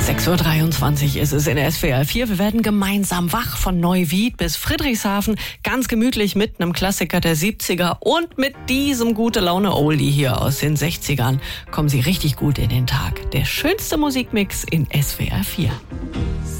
6:23 Uhr ist es in SWR 4. Wir werden gemeinsam wach von Neuwied bis Friedrichshafen. Ganz gemütlich mit einem Klassiker der 70er und mit diesem Gute-Laune-Oldie hier aus den 60ern. Kommen Sie richtig gut in den Tag. Der schönste Musikmix in SWR 4.